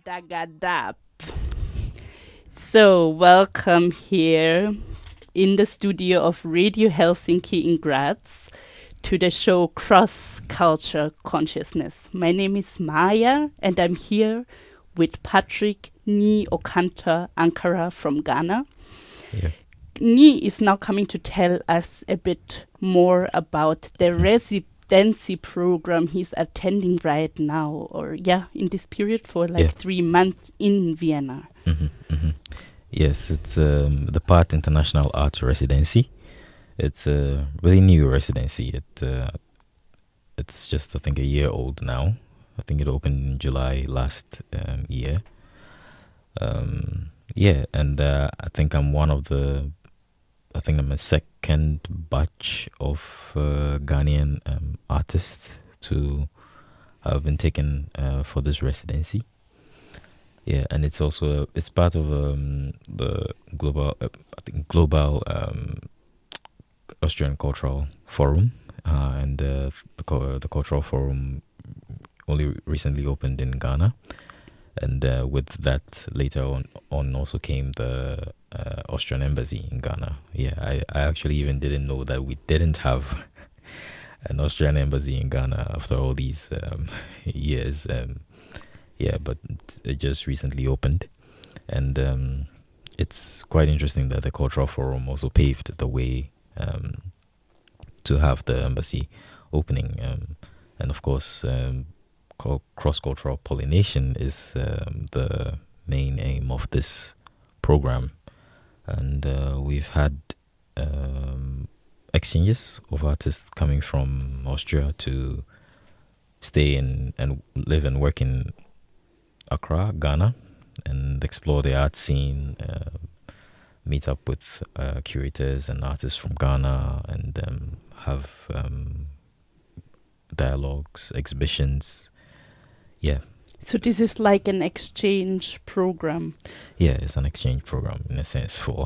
Adagadap. So, welcome here in the studio of Radio Helsinki in Graz to the show Cross Culture Consciousness. My name is Maya and I'm here with Patrick Ni Okanta Ankara from Ghana. Yeah. Ni is now coming to tell us a bit more about the residency program he's attending right now, or in this period for 3 months in Vienna. Yes, it's the PART International Art Residency. It's a really new residency. It's just, I think, a year old now. I think it opened in July last year. And I think I'm a second batch of Ghanaian artists to have been taken for this residency. Yeah, and it's also it's part of the global Austrian Cultural Forum, and the Cultural Forum only recently opened in Ghana, and with that later on also came the Austrian Embassy in Ghana. Yeah, I actually even didn't know that we didn't have an Austrian Embassy in Ghana after all these years. But it just recently opened, and it's quite interesting that the Cultural Forum also paved the way to have the embassy opening, and of course, cross-cultural pollination is the main aim of this program, and we've had exchanges of artists coming from Austria to stay in and live and work in Accra, Ghana, and explore the art scene, meet up with curators and artists from Ghana, and have dialogues, exhibitions. Yeah. So this is like an exchange program. Yeah, it's an exchange program in a sense for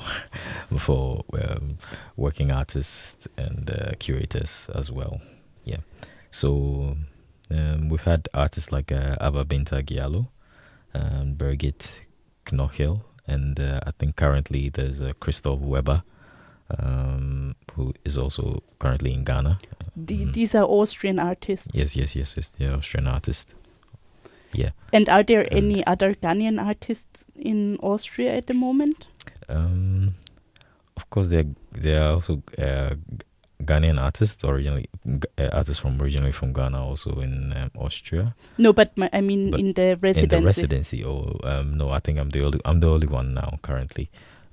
working artists and curators as well. Yeah. So we've had artists like Abba Binta Giallo, Birgit Knochel, and I think currently there's Christoph Weber, who is also currently in Ghana. These are Austrian artists. Yes, they're Austrian artists. Yeah. And are there any other Ghanaian artists in Austria at the moment? Of course, there are also Ghanaian artists originally from Ghana, also in Austria. No, but I mean in the residency. In the residency, no, I think I'm the only one now currently.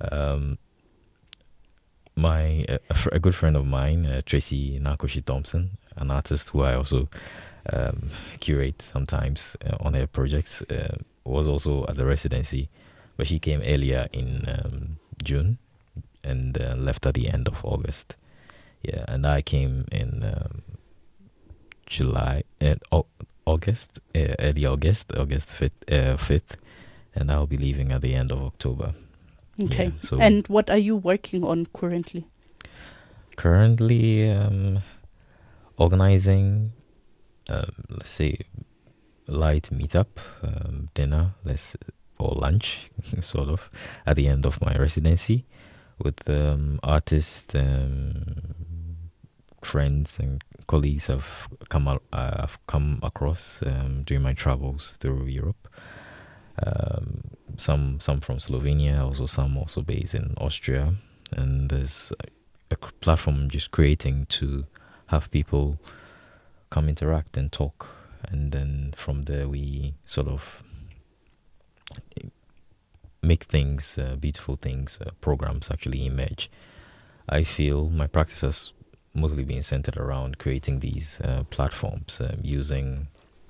A good friend of mine, Tracy Nakoshi Thompson, an artist who I also curate sometimes on her projects, was also at the residency, but she came earlier in June and left at the end of August. Yeah, and I came in July and August, early August 5th, and I'll be leaving at the end of October. Okay. Yeah, and what are you working on currently? Currently, organizing, let's say, light meetup, dinner, or lunch, sort of, at the end of my residency, with artists, friends, and colleagues I've come across during my travels through Europe. Some from Slovenia, some also based in Austria, and there's a platform just creating to have people come interact and talk, and then from there we sort of make things, beautiful things, programs actually emerge. I feel my practice has mostly been centered around creating these platforms, using,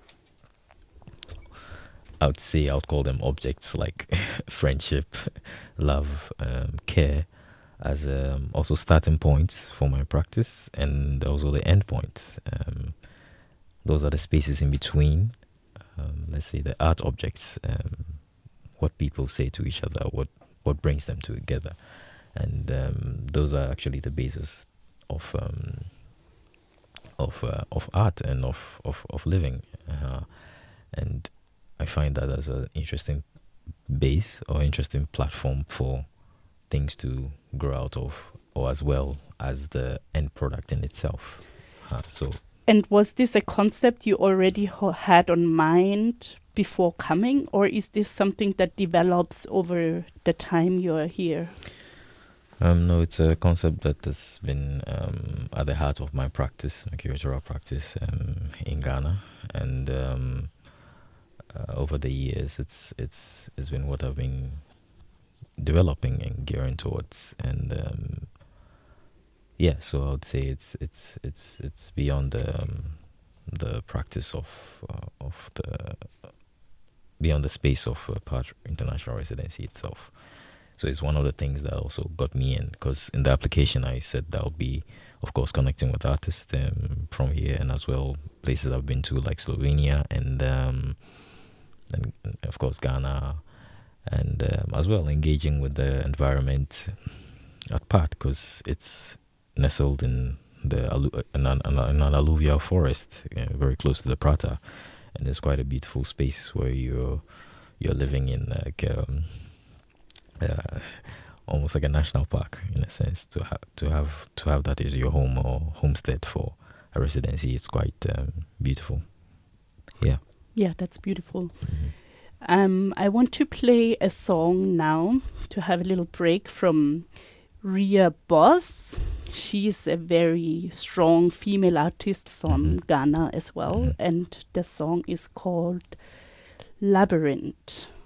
I would call them objects like friendship, love, care, as also starting points for my practice, and also the end points. Those are the spaces in between, let's say, the art objects, what people say to each other, what brings them together, and those are actually the basis of art and of living, and I find that as an interesting base or interesting platform for things to grow out of, or as well as the end product in itself. So. And was this a concept you already had on mind before coming, or is this something that develops over the time you are here? No, it's a concept that has been at the heart of my practice, my curatorial practice in Ghana, and over the years, it's been what I've been developing and gearing towards, and yeah. So I would say it's beyond the practice of the beyond the space of international residency itself. So it's one of the things that also got me in, because in the application I said that would be, of course, connecting with artists from here, and as well places I've been to like Slovenia and of course Ghana, and as well engaging with the environment at part, because it's nestled in in an alluvial forest, very close to the Prata, and it's quite a beautiful space where you're living in like almost like a national park in a sense. To have that as your home or homestead for a residency, it's quite beautiful. Yeah, that's beautiful. Mm-hmm. I want to play a song now to have a little break from Ria Boss. She's a very strong female artist from Ghana as well, and the song is called Labyrinth.